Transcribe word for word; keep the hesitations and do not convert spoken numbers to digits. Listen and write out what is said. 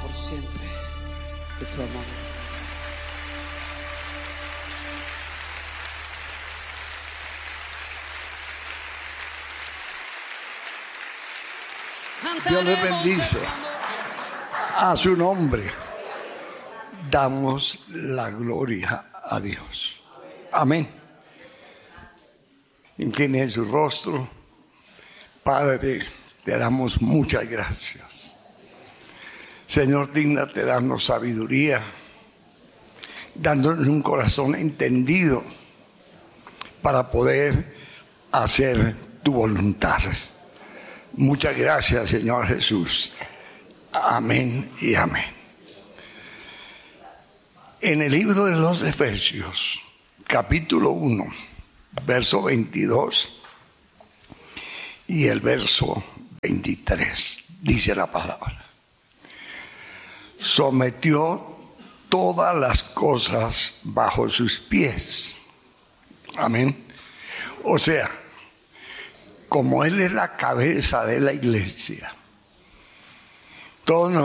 por siempre de tu amor. Dios les bendice. A su nombre damos la gloria a Dios. Amén. Incline su rostro. Padre, te damos muchas gracias. Señor, dígnate darnos sabiduría, dándonos un corazón entendido para poder hacer tu voluntad. Muchas gracias, Señor Jesús. Amén y amén. En el libro de los Efesios, capítulo uno, verso veintidós y el verso veintitrés, dice la palabra: sometió todas las cosas bajo sus pies. Amén. O sea, como Él es la cabeza de la iglesia, todos